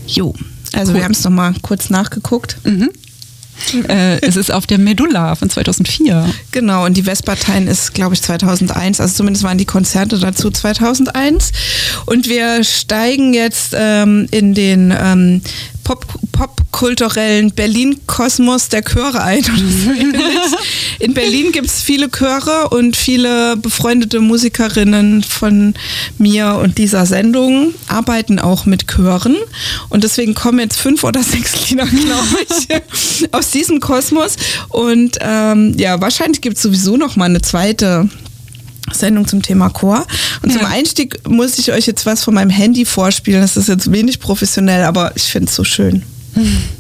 Jo, also wir haben es nochmal kurz nachgeguckt. Es ist auf der Medulla von 2004. Genau, und die Vespertine ist, glaube ich, 2001. Also zumindest waren die Konzerte dazu 2001. Und wir steigen jetzt in den popkulturellen Berlin-Kosmos der Chöre ein. In Berlin gibt es viele Chöre und viele befreundete Musikerinnen von mir und dieser Sendung arbeiten auch mit Chören. Und deswegen kommen jetzt 5 oder 6 Lieder, glaube ich, aus diesem Kosmos. Und wahrscheinlich gibt es sowieso noch mal eine zweite Sendung zum Thema Chor. Und zum Einstieg muss ich euch jetzt was von meinem Handy vorspielen. Das ist jetzt wenig professionell, aber ich finde es so schön.